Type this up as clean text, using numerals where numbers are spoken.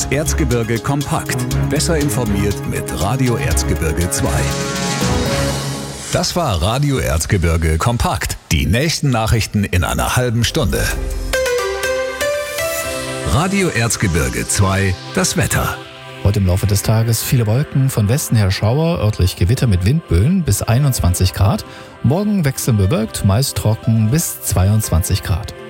Das Erzgebirge kompakt. Besser informiert mit Radio Erzgebirge 2. Das war Radio Erzgebirge kompakt. Die nächsten Nachrichten in einer halben Stunde. Radio Erzgebirge 2, das Wetter. Heute im Laufe des Tages viele Wolken, von Westen her Schauer, örtlich Gewitter mit Windböen bis 21 Grad. Morgen wechselnd bewölkt, meist trocken bis 22 Grad.